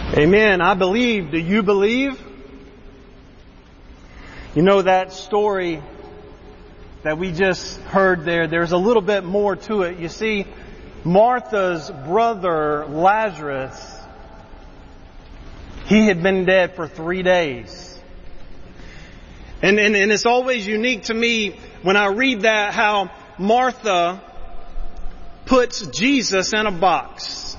Amen. I believe. Do you believe? You know that story that we just heard there, there's a little bit more to it. You see, Martha's brother Lazarus, he had been dead for 3 days. And it's always unique to me when I read that how Martha puts Jesus in a box.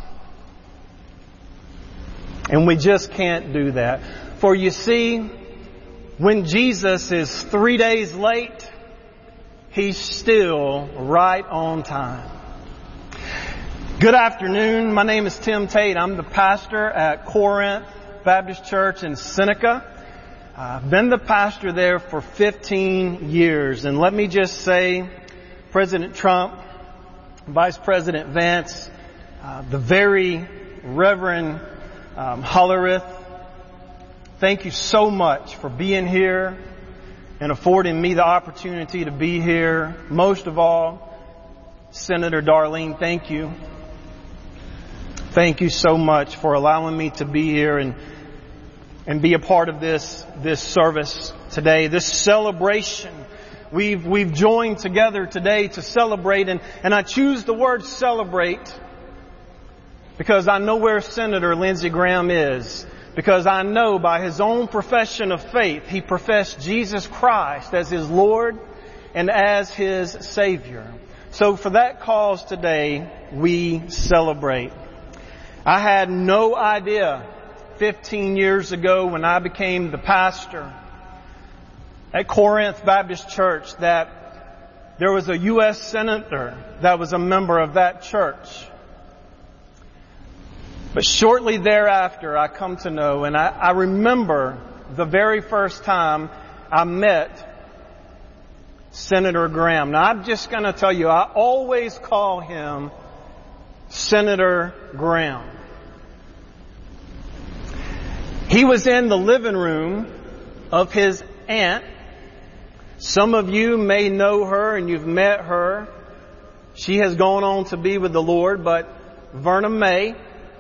And we just can't do that. For you see, when Jesus is 3 days late, He's still right on time. Good afternoon. My name is Tim Tate. I'm the pastor at Corinth Baptist Church in Seneca. I've been the pastor there for 15 years. And let me just say, President Trump, Vice President Vance, the very Reverend Hollerith, thank you so much for being here and affording me the opportunity to be here. Most of all, Senator Darlene, thank you. Thank you so much for allowing me to be here and be a part of this service today, this celebration. We've joined together today to celebrate, and I choose the word celebrate because I know where Senator Lindsey Graham is. Because I know by his own profession of faith, he professed Jesus Christ as his Lord and as his Savior. So for that cause today, we celebrate. I had no idea 15 years ago when I became the pastor at Corinth Baptist Church that there was a U.S. Senator that was a member of that church. But shortly thereafter, I come to know, and I remember the very first time I met Senator Graham. Now, I'm just going to tell you, I always call him Senator Graham. He was in the living room of his aunt. Some of you may know her and you've met her. She has gone on to be with the Lord, but Verna May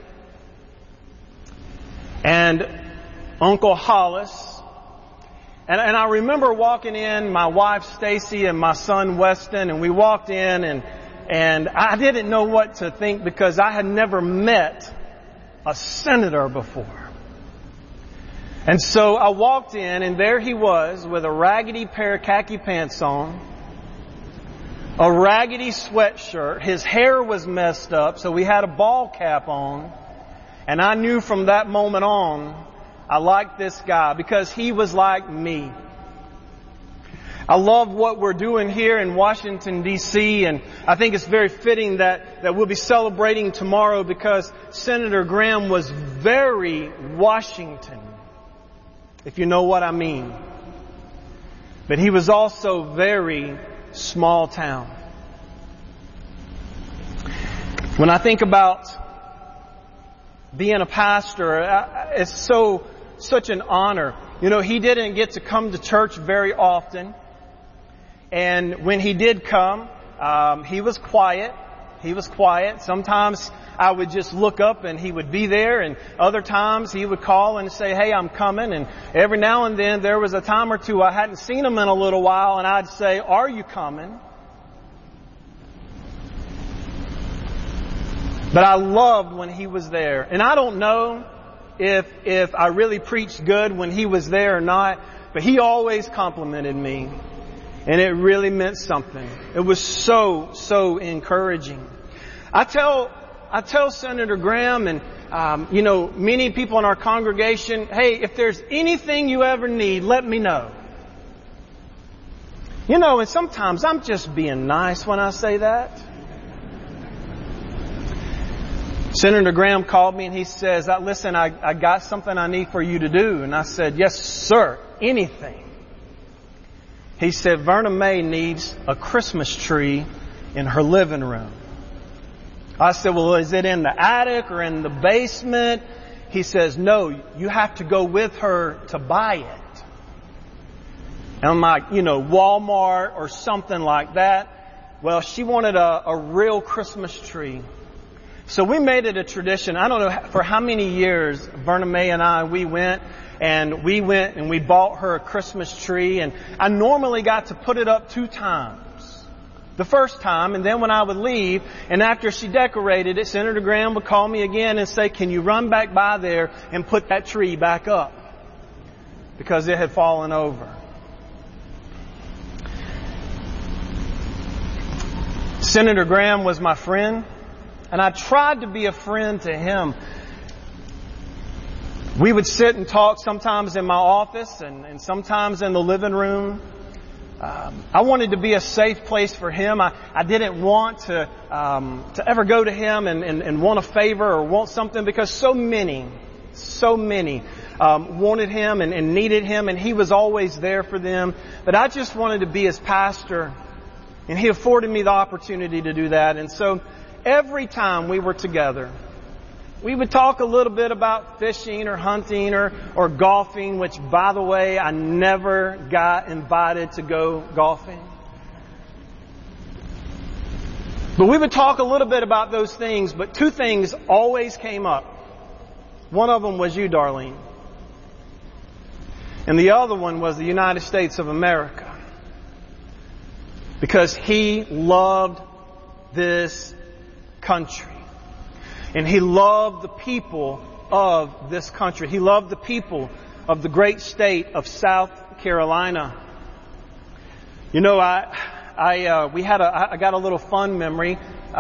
and Uncle Hollis. And I remember walking in, my wife Stacy and my son Weston, and we walked in and I didn't know what to think because I had never met a senator before. And so I walked in and there he was with a raggedy pair of khaki pants on, a raggedy sweatshirt. His hair was messed up, so he had a ball cap on. And I knew from that moment on, I liked this guy because he was like me. I love what we're doing here in Washington, D.C., and I think it's very fitting that we'll be celebrating tomorrow because Senator Graham was very Washington, if you know what I mean. But he was also very small town. When I think about being a pastor, it's such an honor. You know, he didn't get to come to church very often. And when he did come, he was quiet. He was quiet. Sometimes I would just look up and he would be there. And other times he would call and say, hey, I'm coming. And every now and then there was a time or two I hadn't seen him in a little while. And I'd say, are you coming? But I loved when he was there. And I don't know if I really preached good when he was there or not, but he always complimented me. And it really meant something. It was so encouraging. I tell Senator Graham and, many people in our congregation, hey, if there's anything you ever need, let me know. You know, and sometimes I'm just being nice when I say that. Senator Graham called me and he says, listen, I got something I need for you to do. And I said, yes, sir, anything. He said, Verna May needs a Christmas tree in her living room. I said, well, is it in the attic or in the basement? He says, no, you have to go with her to buy it. And I'm like, Walmart or something like that. Well, she wanted a real Christmas tree. So we made it a tradition. I don't know for how many years Verna Mae and I, we went and we bought her a Christmas tree, and I normally got to put it up 2 times. The first time, and then when I would leave, and after she decorated it, Senator Graham would call me again and say, can you run back by there and put that tree back up? Because it had fallen over. Senator Graham was my friend, and I tried to be a friend to him. We would sit and talk sometimes in my office and sometimes in the living room. I wanted to be a safe place for him. I didn't want to ever go to him and want a favor or want something, because so many wanted him and needed him, and he was always there for them. But I just wanted to be his pastor, and he afforded me the opportunity to do that. And so every time we were together, we would talk a little bit about fishing or hunting or golfing, which, by the way, I never got invited to go golfing. But we would talk a little bit about those things, but 2 things always came up. One of them was you, Darlene. And the other one was the United States of America. Because he loved this country. And he loved the people of this country. He loved the people of the great state of South Carolina. You know, I got a little fun memory.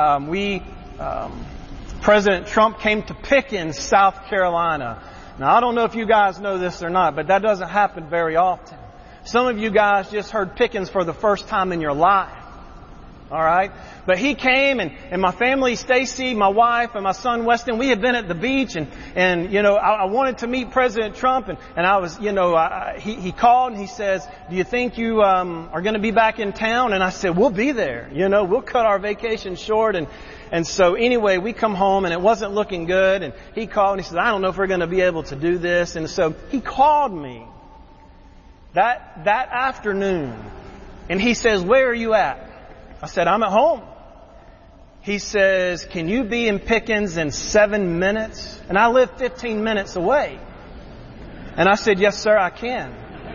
President Trump came to Pickens, South Carolina. Now, I don't know if you guys know this or not, but that doesn't happen very often. Some of you guys just heard Pickens for the first time in your life. All right. But he came, and my family, Stacy, my wife, and my son, Weston, we had been at the beach, and you know, I wanted to meet President Trump, and I was, you know, he called and he says, do you think you, are going to be back in town? And I said, we'll be there. You know, we'll cut our vacation short. And so anyway, we come home and it wasn't looking good, and he called and he said, I don't know if we're going to be able to do this. And so he called me that afternoon, and he says, where are you at? I said, I'm at home. He says, can you be in Pickens in 7 minutes? And I live 15 minutes away. And I said, yes, sir, I can.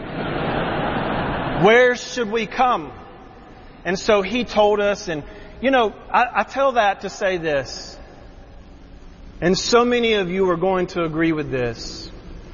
Where should we come? And so he told us, and you know, I tell that to say this, and so many of you are going to agree with this.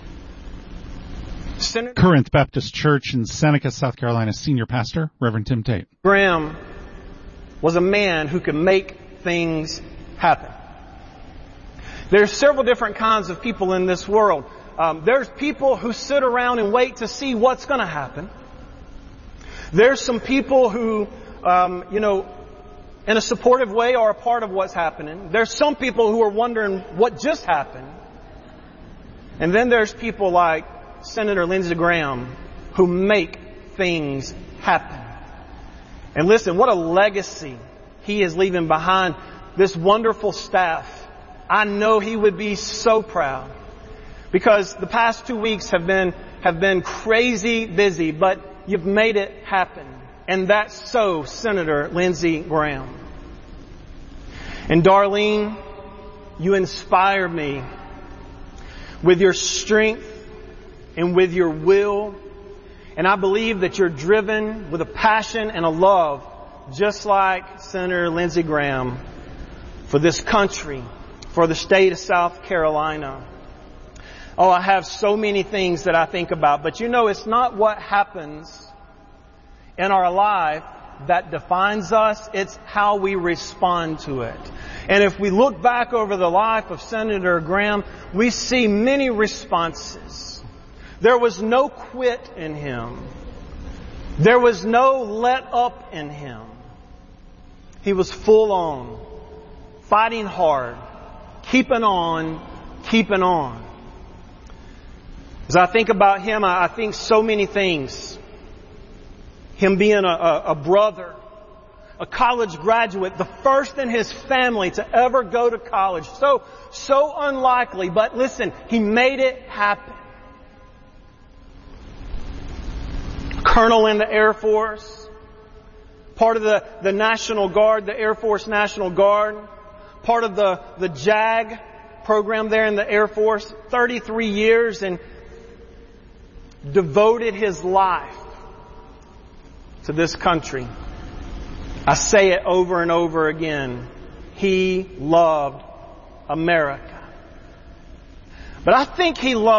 Corinth Baptist Church in Seneca, South Carolina, Senior Pastor, Reverend Tim Tate. Graham was a man who could make things happen. There's several different kinds of people in this world. There's people who sit around and wait to see what's going to happen. There's some people who, you know, in a supportive way are a part of what's happening. There's some people who are wondering what just happened. And then there's people like Senator Lindsey Graham who make things happen. And listen, what a legacy he is leaving behind. This wonderful staff. I know he would be so proud, because the past 2 weeks have been crazy busy, but you've made it happen. And that's so, Senator Lindsey Graham. And Darlene, you inspire me with your strength and with your will. And I believe that you're driven with a passion and a love, just like Senator Lindsey Graham, for this country, for the state of South Carolina. Oh, I have so many things that I think about. But you know, it's not what happens in our life that defines us. It's how we respond to it. And if we look back over the life of Senator Graham, we see many responses. There was no quit in him. There was no let up in him. He was full on, fighting hard, keeping on, keeping on. As I think about him, I think so many things. Him being a brother, a college graduate, the first in his family to ever go to college. So unlikely, but listen, he made it happen. Colonel in the Air Force, part of the National Guard, the Air Force National Guard, part of the JAG program there in the Air Force, 33 years, and devoted his life to this country. I say it over and over again. He loved America. But I think he loved